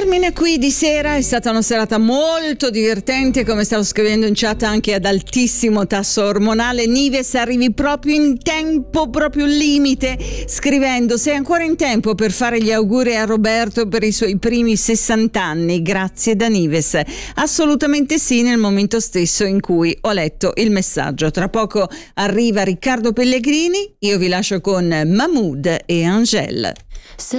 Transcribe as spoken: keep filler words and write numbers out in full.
termine qui di sera, è stata una serata molto divertente, come stavo scrivendo in chat anche ad altissimo tasso ormonale. Nives, arrivi proprio in tempo, proprio limite, scrivendo: sei ancora in tempo per fare gli auguri a Roberto per i suoi primi sessanta anni, grazie da Nives. Assolutamente sì, nel momento stesso in cui ho letto il messaggio. Tra poco arriva Riccardo Pellegrini, io vi lascio con Mahmood e Angèle.